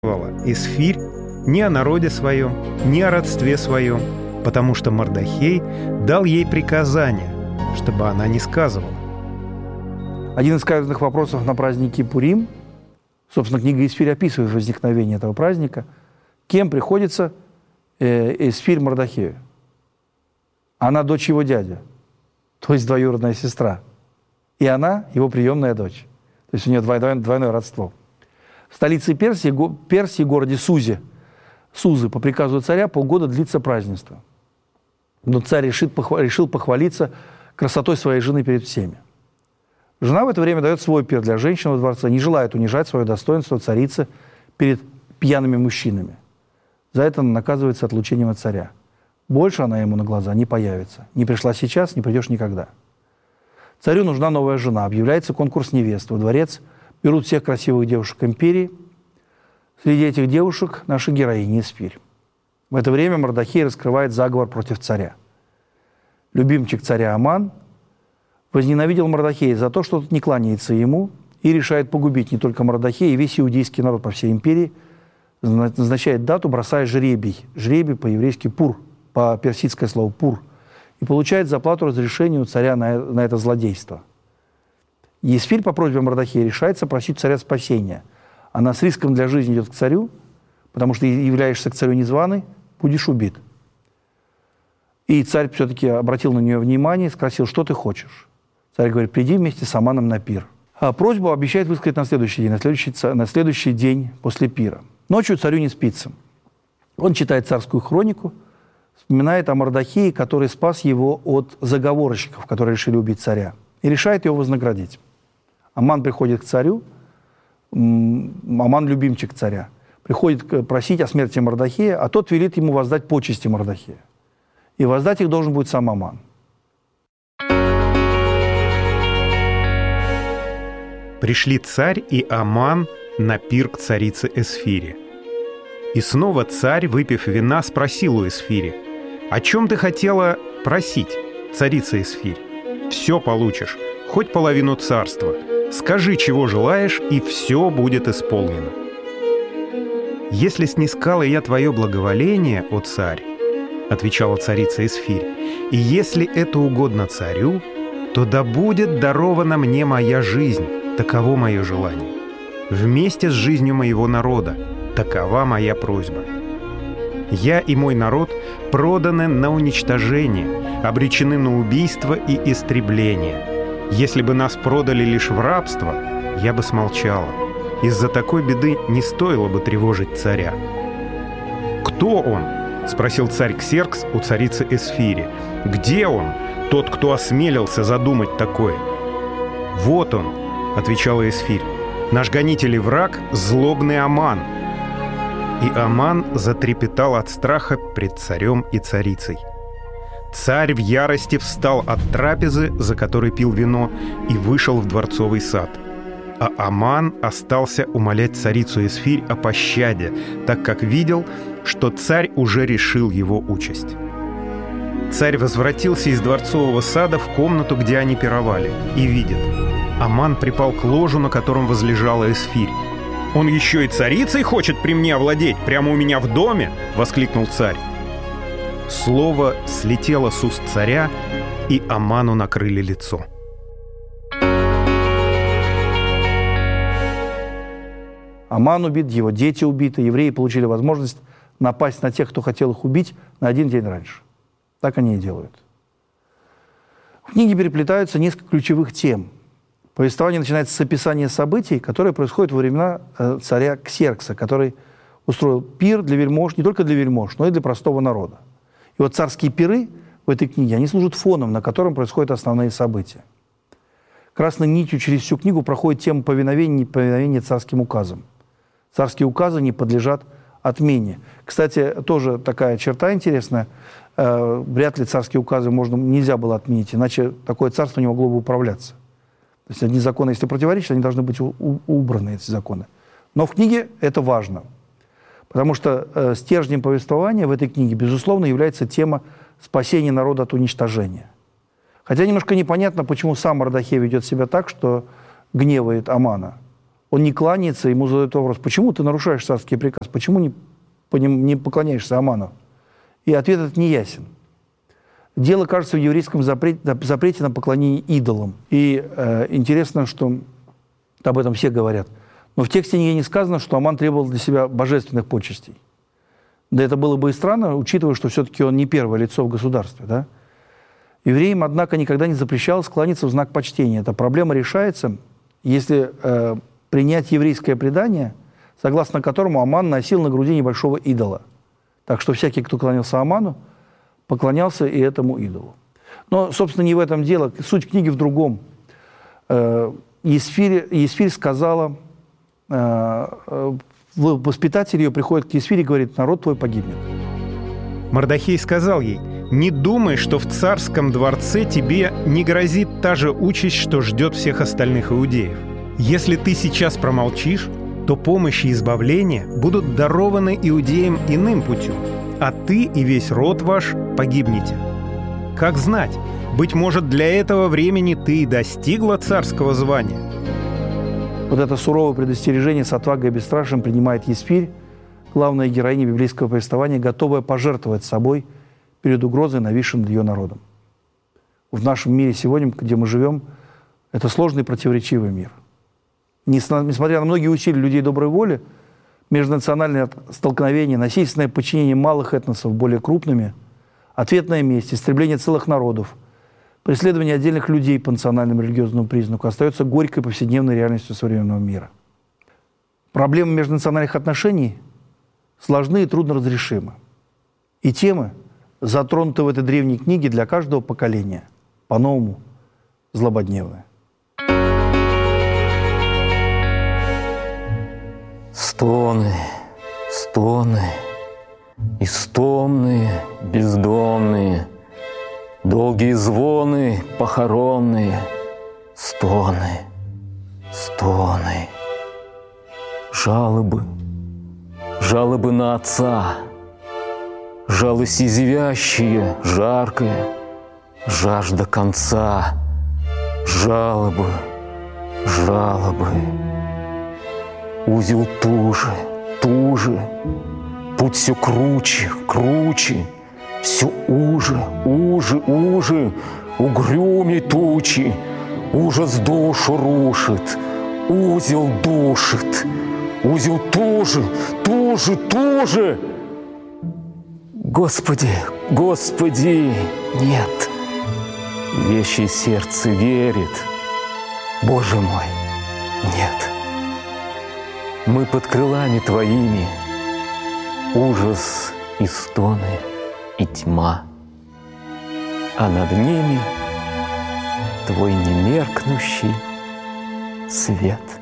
Эсфирь ни о народе своем, ни о родстве своем, потому что Мардохей дал ей приказание, чтобы она не сказывала. Один из каверзных вопросов на празднике Пурим, собственно, книга Эсфирь описывает возникновение этого праздника, кем приходится Эсфирь Мардохею. Она дочь его дяди, то есть двоюродная сестра. И она его приемная дочь. То есть у нее двойное родство. В столице Персии, городе Сузы, по приказу царя полгода длится празднество. Но царь решил похвалиться красотой своей жены перед всеми. Жена в это время дает свой пир для женщин во дворце, не желает унижать свое достоинство царицы перед пьяными мужчинами. За это она наказывается отлучением от царя. Больше она ему на глаза не появится. Не пришла сейчас, не придешь никогда. Царю нужна новая жена. Объявляется конкурс невест. Во дворец берут всех красивых девушек империи. Среди этих девушек наша героиня Эсфирь. В это время Мардохей раскрывает заговор против царя. Любимчик царя Аман возненавидел Мардохея за то, что тот не кланяется ему, и решает погубить не только Мардохея, и весь иудейский народ по всей империи. Назначает дату, бросая жребий. Жребий по-еврейски пур, по-персидское слово пур. И получает за плату разрешение у царя на это злодейство. Эсфирь по просьбе Мардохея решается просить царя спасения. Она с риском для жизни идет к царю, потому что являешься к царю незваный, будешь убит. И царь все-таки обратил на нее внимание и спросил, что ты хочешь. Царь говорит, приди вместе с Аманом на пир. А просьбу обещает высказать на следующий день, на следующий день после пира. Ночью царю не спится. Он читает царскую хронику, вспоминает о Мардохее, который спас его от заговорщиков, которые решили убить царя, и решает его вознаградить. Аман приходит к царю, Аман любимчик царя, приходит просить о смерти Мардохея, а тот велит ему воздать почести Мардохея. И воздать их должен будет сам Аман. Пришли царь и Аман на пир к царице Эсфире. И снова царь, выпив вина, спросил у Эсфири, «О чем ты хотела просить, царица Эсфирь? Все получишь, хоть половину царства. Скажи, чего желаешь, и все будет исполнено». «Если снискала я твое благоволение, о царь, — отвечала царица Эсфирь, — и если это угодно царю, то да будет дарована мне моя жизнь, таково мое желание. Вместе с жизнью моего народа, такова моя просьба. Я и мой народ проданы на уничтожение, обречены на убийство и истребление. Если бы нас продали лишь в рабство, я бы смолчала. Из-за такой беды не стоило бы тревожить царя». «Кто он?» — спросил царь Ксеркс у царицы Эсфири. «Где он, тот, кто осмелился задумать такое?» «Вот он», — отвечала Эсфирь, — «наш гонитель и враг — злобный Аман». И Аман затрепетал от страха пред царем и царицей. Царь в ярости встал от трапезы, за которой пил вино, и вышел в дворцовый сад. А Аман остался умолять царицу Эсфирь о пощаде, так как видел, что царь уже решил его участь. Царь возвратился из дворцового сада в комнату, где они пировали, и видит. Аман припал к ложу, на котором возлежала Эсфирь. «Он еще и царицей хочет при мне овладеть, прямо у меня в доме!» — воскликнул царь. Слово слетело с уст царя, и Аману накрыли лицо. Аман убит, его дети убиты, евреи получили возможность напасть на тех, кто хотел их убить, на один день раньше. Так они и делают. В книге переплетаются несколько ключевых тем. Повествование начинается с описания событий, которые происходят во времена царя Ксеркса, который устроил пир для вельмож, не только для вельмож, но и для простого народа. И вот царские пиры в этой книге, они служат фоном, на котором происходят основные события. Красной нитью через всю книгу проходит тема повиновения и неповиновения царским указам. Царские указы не подлежат отмене. Кстати, тоже такая черта интересная. Вряд ли царские указы нельзя было отменить, иначе такое царство не могло бы управляться. То есть одни законы, если противоречат, они должны быть убраны, эти законы. Но в книге это важно. Потому что стержнем повествования в этой книге, безусловно, является тема спасения народа от уничтожения. Хотя немножко непонятно, почему сам Мардохей ведет себя так, что гневает Амана. Он не кланяется, ему задают вопрос: почему ты нарушаешь царский приказ, почему не поклоняешься Аману? И ответ этот не ясен. Дело, кажется, в еврейском запрете на поклонение идолам. И интересно, что об этом все говорят. Но в тексте нигде не сказано, что Аман требовал для себя божественных почестей. Да это было бы и странно, учитывая, что все-таки он не первое лицо в государстве. Да? Евреям, однако, никогда не запрещалось кланяться в знак почтения. Эта проблема решается, если принять еврейское предание, согласно которому Аман носил на груди небольшого идола. Так что всякий, кто кланялся Аману, поклонялся и этому идолу. Но, собственно, не в этом дело. Суть книги в другом. Есфирь сказала, воспитатель ее приходит к Есфире и говорит: народ твой погибнет. Мардахей сказал ей: «Не думай, что в царском дворце тебе не грозит та же участь, что ждет всех остальных иудеев. Если ты сейчас промолчишь, то помощь и избавление будут дарованы иудеям иным путем, а ты и весь род ваш погибнете. Как знать, быть может, для этого времени ты и достигла царского звания». Вот это суровое предостережение с отвагой и бесстрашием принимает Есфирь, главная героиня библейского повествования, готовая пожертвовать собой перед угрозой, нависшей над ее народом. В нашем мире сегодня, где мы живем, это сложный и противоречивый мир. Несмотря на многие усилия людей доброй воли, межнациональные столкновения, насильственное подчинение малых этносов более крупными, ответная месть, истребление целых народов, преследование отдельных людей по национальному и религиозному признаку остается горькой повседневной реальностью современного мира. Проблемы межнациональных отношений сложны и трудно разрешимы. И темы, затронутые в этой древней книге, для каждого поколения по-новому злободневные. Стоны, стоны, истомные, бездомные, долгие звоны похоронные, стоны, стоны, жалобы, жалобы на отца, жало сизевящие, жаркое, жажда конца, жалобы, жалобы. Узел туже, туже, путь все круче, круче, все уже, уже, уже, угрюмей тучи, ужас душу рушит, узел душит, узел туже, туже, туже. Господи, Господи, нет, вещее сердце верит, Боже мой, нет. Мы под крылами Твоими, ужас и стоны, и тьма, а над ними Твой немеркнущий свет.